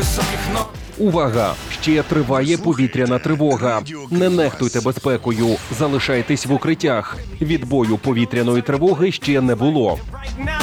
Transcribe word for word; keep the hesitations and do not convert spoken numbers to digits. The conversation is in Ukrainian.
Увага! Ще триває повітряна тривога. Не нехтуйте безпекою. Залишайтесь в укриттях. Відбою повітряної тривоги ще не було. Now